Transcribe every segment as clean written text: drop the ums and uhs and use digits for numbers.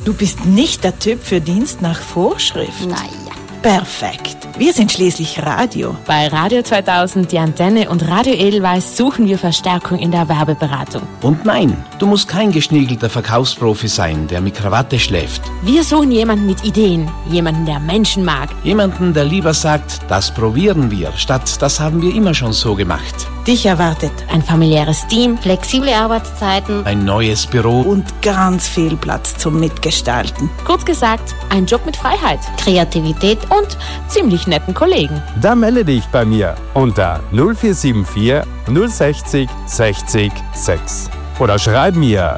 Du bist nicht der Typ für Dienst nach Vorschrift. Naja. Perfekt. Wir sind schließlich Radio. Bei Radio 2000, die Antenne und Radio Edelweiss suchen wir Verstärkung in der Werbeberatung. Und nein, du musst kein geschniegelter Verkaufsprofi sein, der mit Krawatte schläft. Wir suchen jemanden mit Ideen, jemanden, der Menschen mag. Jemanden, der lieber sagt, das probieren wir, statt das haben wir immer schon so gemacht. Dich erwartet ein familiäres Team, Flexible Arbeitszeiten. Ein neues Büro. und ganz viel Platz zum Mitgestalten. kurz gesagt, ein Job mit Freiheit Kreativität. und ziemlich netten Kollegen. Dann melde dich bei mir unter 0474 060 60 6 oder schreib mir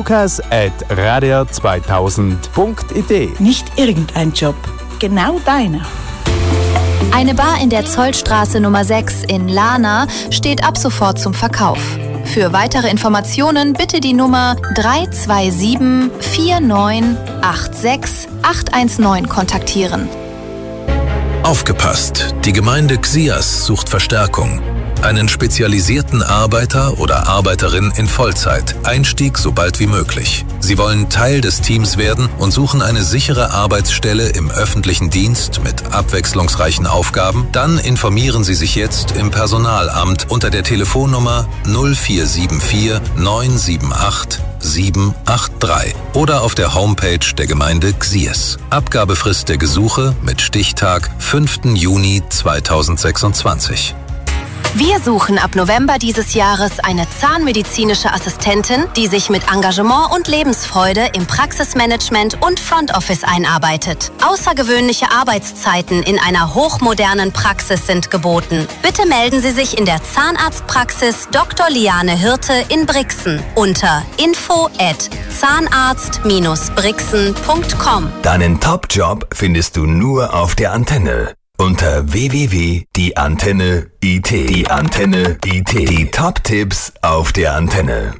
lukas@radio2000.it. Nicht irgendein Job, genau deiner. Eine Bar in der Zollstraße Nummer 6 in Lahna steht ab sofort zum Verkauf. Für weitere Informationen bitte die Nummer 327 4986 819 kontaktieren. Aufgepasst! Die Gemeinde Xias sucht Verstärkung. Einen spezialisierten Arbeiter oder Arbeiterin in Vollzeit. Einstieg so bald wie möglich. Sie wollen Teil des Teams werden und suchen eine sichere Arbeitsstelle im öffentlichen Dienst mit abwechslungsreichen Aufgaben? Dann informieren Sie sich jetzt im Personalamt unter der Telefonnummer 0474 978 783 oder auf der Homepage der Gemeinde Xias. Abgabefrist der Gesuche mit Stichtag 5. Juni 2026. Wir suchen ab November dieses Jahres eine zahnmedizinische Assistentin, die sich mit Engagement und Lebensfreude im Praxismanagement und Front Office einarbeitet. Außergewöhnliche Arbeitszeiten in einer hochmodernen Praxis sind geboten. Bitte melden Sie sich in der Zahnarztpraxis Dr. Liane Hirte in Brixen unter info@zahnarzt-brixen.com. Deinen Top-Job findest du nur auf der Antenne. Unter www.dieantenne.it. Die Antenne.it. Die Top-Tipps auf der Antenne.